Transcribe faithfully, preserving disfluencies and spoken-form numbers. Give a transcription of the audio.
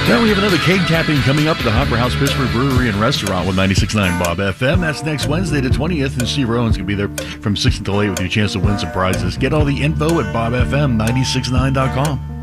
Well, we have another keg tapping coming up at the Hopper House Pittsburgh Brewery and Restaurant with ninety-six point nine Bob F M. That's next Wednesday the twentieth, and Steve Rowan's going to be there from six until eight with your chance to win some prizes. Get all the info at bob f m nine six nine dot com.